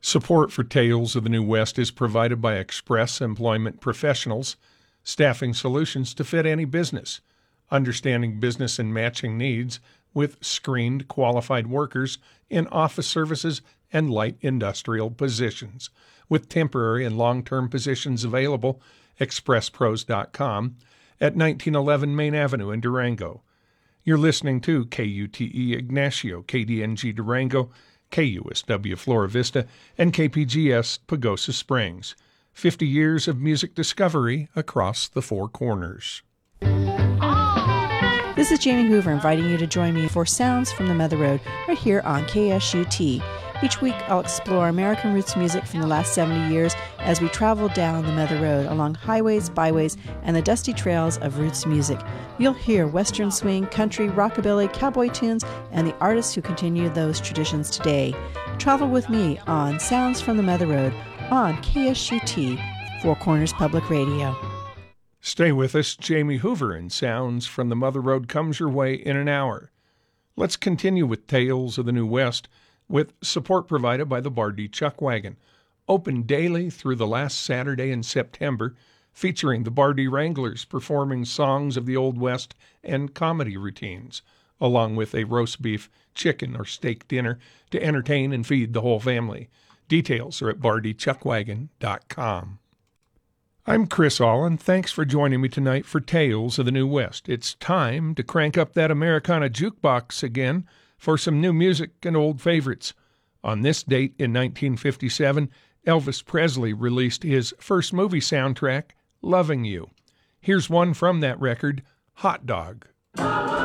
Support for Tales of the New West is provided by Express Employment Professionals, staffing solutions to fit any business, understanding business and matching needs with screened qualified workers in office services and light industrial positions. With temporary and long-term positions available, expresspros.com at 1911 Main Avenue in Durango. You're listening to KUTE Ignacio, KDNG Durango, KUSW Flora Vista, and KPGS Pagosa Springs. 50 years of music discovery across the Four Corners. This is Jamie Hoover inviting you to join me for Sounds from the Mother Road right here on KSUT. Each week I'll explore American roots music from the last 70 years as we travel down the Mother Road along highways, byways, and the dusty trails of roots music. You'll hear Western swing, country, rockabilly, cowboy tunes, and the artists who continue those traditions today. Travel with me on Sounds from the Mother Road on KSUT, Four Corners Public Radio. Stay with us. Jamie Hoover and Sounds from the Mother Road comes your way in an hour. Let's continue with Tales of the New West with support provided by the Bardee Chuck Wagon, open daily through the last Saturday in September, featuring the Bardee Wranglers performing songs of the Old West and comedy routines, along with a roast beef, chicken, or steak dinner to entertain and feed the whole family. Details are at BardeeChuckWagon.com. I'm Chris Allen. Thanks for joining me tonight for Tales of the New West. It's time to crank up that Americana jukebox again for some new music and old favorites. On this date in 1957, Elvis Presley released his first movie soundtrack, Loving You. Here's one from that record, Hot Dog.